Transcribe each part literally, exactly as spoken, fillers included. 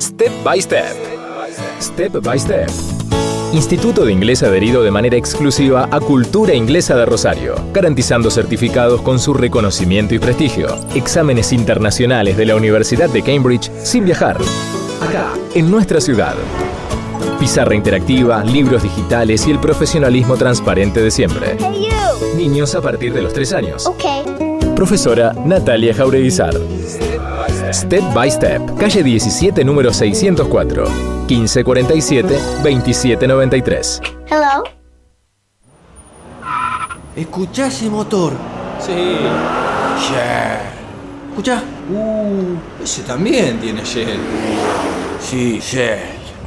Step by Step. Step by Step. Instituto de Inglés adherido de manera exclusiva a Cultura Inglesa de Rosario, garantizando certificados con su reconocimiento y prestigio. Exámenes internacionales de la Universidad de Cambridge sin viajar. Acá, en nuestra ciudad. Pizarra interactiva, libros digitales y el profesionalismo transparente de siempre. Hey, you. Niños a partir de los tres años. Okay. Profesora Natalia Jaureguizar. Step by Step, calle diecisiete, número seiscientos cuatro, quince cuarenta y siete, veintisiete noventa y tres. Hello. ¿Escuchá ese motor? Sí. Shell. ¿Escuchá? Uh, ese también tiene Shell. Sí, Shell.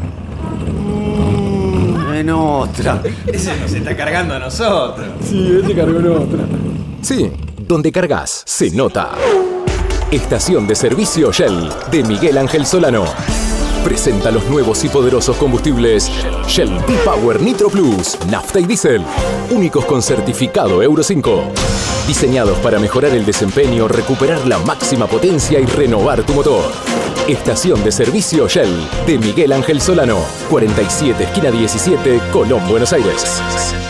Mm, en otra. Ese nos está cargando a nosotros. Sí, ese cargó en otra. Sí, donde cargas, se nota. Estación de servicio Shell de Miguel Ángel Solano. Presenta los nuevos y poderosos combustibles Shell V-Power Nitro Plus, nafta y diésel. Únicos con certificado Euro cinco. Diseñados para mejorar el desempeño, recuperar la máxima potencia y renovar tu motor. Estación de servicio Shell de Miguel Ángel Solano. cuarenta y siete, esquina diecisiete, Colón, Buenos Aires.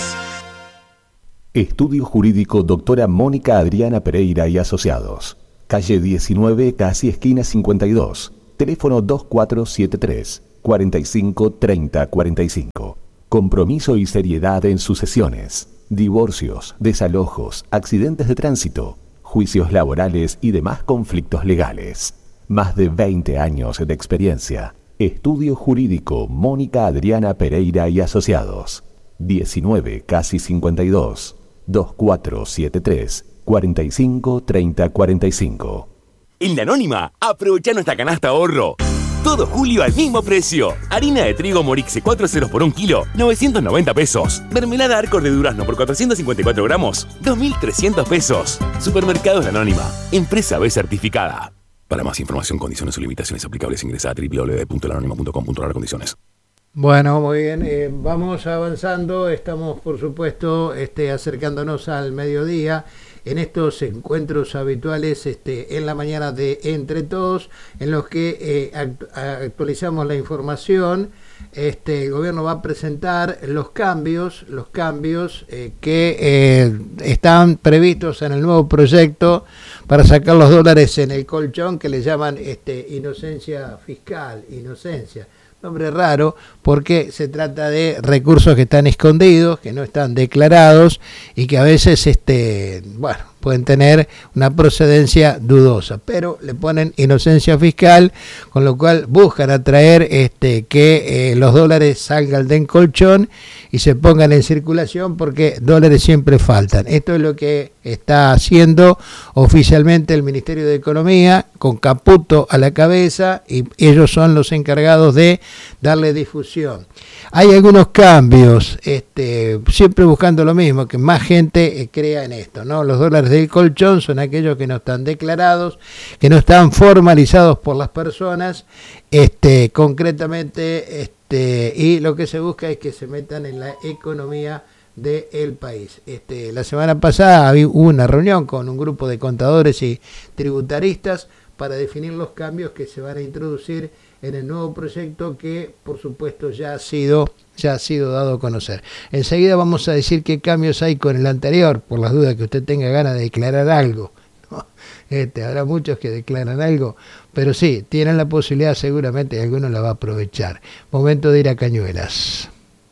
Estudio Jurídico Doctora Mónica Adriana Pereira y Asociados. Calle diecinueve, casi esquina cincuenta y dos. Teléfono dos cuatro siete tres, cuarenta y cinco, treinta, cuarenta y cinco. Compromiso y seriedad en sucesiones, divorcios, desalojos, accidentes de tránsito, juicios laborales y demás conflictos legales. Más de veinte años de experiencia. Estudio Jurídico Mónica Adriana Pereira y Asociados. diecinueve, casi cincuenta y dos. dos cuatro siete tres, cuarenta y cinco, treinta, cuarenta y cinco. En La Anónima, aprovecha nuestra canasta ahorro. Todo julio al mismo precio. Harina de trigo Morixe cuatro ceros por un kilo, novecientos noventa pesos. Mermelada Arcor de durazno por cuatrocientos cincuenta y cuatro gramos, dos mil trescientos pesos. Supermercados La Anónima, empresa B certificada. Para más información, condiciones o limitaciones aplicables, ingresa a doble u doble u doble u punto la anónima punto com punto a r condiciones. Bueno, muy bien, eh, vamos avanzando, estamos por supuesto este, acercándonos al mediodía en estos encuentros habituales este, en la mañana de Entre Todos, en los que eh, act- actualizamos la información. Este, el gobierno va a presentar los cambios, los cambios eh, que eh, están previstos en el nuevo proyecto para sacar los dólares en el colchón, que le llaman este, inocencia fiscal, inocencia. Nombre raro porque se trata de recursos que están escondidos, que no están declarados y que a veces este, bueno, pueden tener una procedencia dudosa, pero le ponen inocencia fiscal, con lo cual buscan atraer este, que eh, los dólares salgan del colchón y se pongan en circulación, porque dólares siempre faltan. Esto es lo que está haciendo oficialmente el Ministerio de Economía, con Caputo a la cabeza, y ellos son los encargados de darle difusión. Hay algunos cambios, este, siempre buscando lo mismo, que más gente eh, crea en esto, ¿no? Los dólares del colchón son aquellos que no están declarados, que no están formalizados por las personas, este, concretamente, este, y lo que se busca es que se metan en la economía del país. Este, la semana pasada hubo una reunión con un grupo de contadores y tributaristas para definir los cambios que se van a introducir en el nuevo proyecto, que por supuesto ya ha sido ya ha sido dado a conocer. Enseguida vamos a decir qué cambios hay con el anterior, por las dudas que usted tenga ganas de declarar algo, ¿no? Este, habrá muchos que declaran algo, pero sí, tienen la posibilidad, seguramente, y alguno la va a aprovechar. Momento de ir a Cañuelas.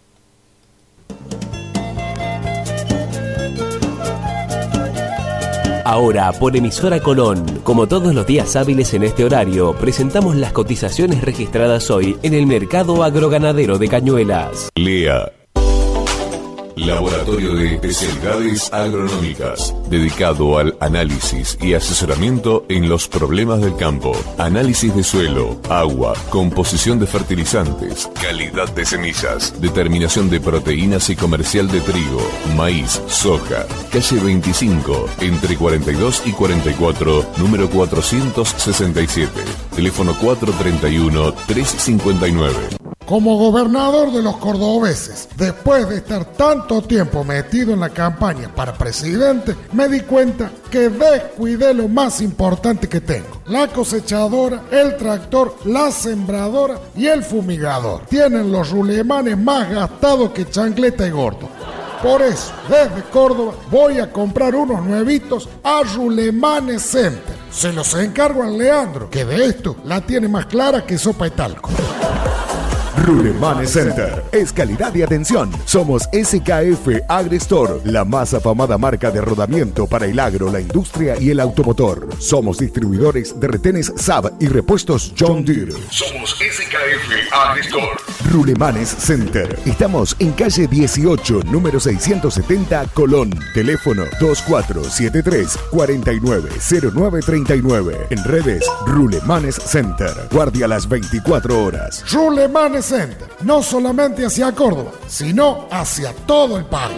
Ahora, por Emisora Colón, como todos los días hábiles en este horario, presentamos las cotizaciones registradas hoy en el mercado agroganadero de Cañuelas. Lea. Laboratorio de Especialidades Agronómicas, dedicado al análisis y asesoramiento en los problemas del campo. Análisis de suelo, agua, composición de fertilizantes, calidad de semillas, determinación de proteínas y comercial de trigo, maíz, soja. Calle veinticinco, entre cuarenta y dos y cuarenta y cuatro, número cuatrocientos sesenta y siete. Teléfono cuatro treinta y uno, tres cincuenta y nueve. Como gobernador de los cordobeses, después de estar tanto tiempo metido en la campaña para presidente, me di cuenta que descuidé lo más importante que tengo: la cosechadora, el tractor, la sembradora y el fumigador. Tienen los rulemanes más gastados que chancleta y gordo. Por eso, desde Córdoba voy a comprar unos nuevitos a Rulemanes Center. Se los encargo a Leandro, que de esto la tiene más clara que sopa de talco. Rulemanes Center es calidad y atención. Somos S K F AgriStore, la más afamada marca de rodamiento para el agro, la industria y el automotor. Somos distribuidores de retenes Saab y repuestos John Deere. Somos S K F AgriStore. Rulemanes Center. Estamos en calle dieciocho, número seiscientos setenta, Colón. Teléfono dos cuatro siete tres, cuatro nueve cero nueve tres nueve. En redes, Rulemanes Center. Guardia las veinticuatro horas. Rulemanes Center, no solamente hacia Córdoba, sino hacia todo el país.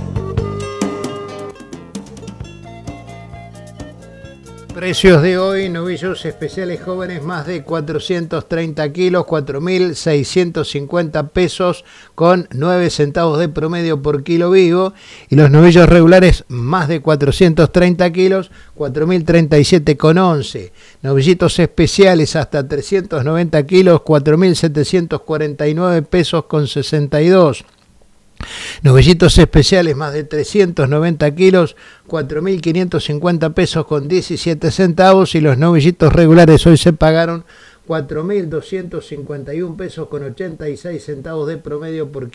Precios de hoy: novillos especiales jóvenes más de cuatrocientos treinta kilos, cuatro mil seiscientos cincuenta pesos con nueve centavos de promedio por kilo vivo. Y los novillos regulares más de cuatrocientos treinta kilos, cuatro mil treinta y siete con once. Novillitos especiales hasta trescientos noventa kilos, cuatro mil setecientos cuarenta y nueve pesos con sesenta y dos. Novillitos especiales más de trescientos noventa kilos, cuatro mil quinientos cincuenta pesos con diecisiete centavos. Y los novillitos regulares hoy se pagaron cuatro mil doscientos cincuenta y un pesos con ochenta y seis centavos de promedio por kilo.